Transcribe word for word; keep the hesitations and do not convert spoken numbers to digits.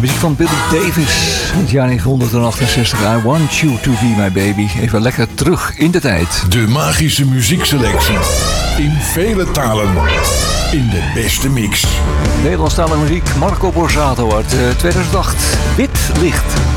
muziek van Billy Davis. In het jaar negentien achtenzestig. I Want You To Be My Baby. Even lekker terug in de tijd. De magische muziekselectie. In vele talen. In de beste mix. Nederlandstalige muziek. Marco Borsato uit tweeduizend acht. Wit licht.